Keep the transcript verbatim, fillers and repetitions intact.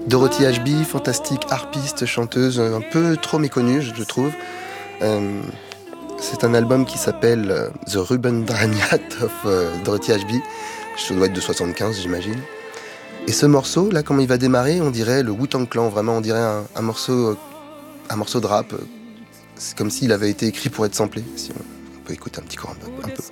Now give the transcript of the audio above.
Dorothy Ashby, fantastique harpiste, chanteuse, un peu trop méconnue, je trouve. Euh, c'est un album qui s'appelle euh, The Rubindranath of euh, Dorothy Ashby. Ça doit être de soixante-quinze, j'imagine. Et ce morceau, là, comment il va démarrer, on dirait le Wu-Tang Clan, vraiment, on dirait un, un morceau, euh, un morceau de rap. C'est comme s'il avait été écrit pour être samplé. Si on, on peut écouter un petit coran, un peu.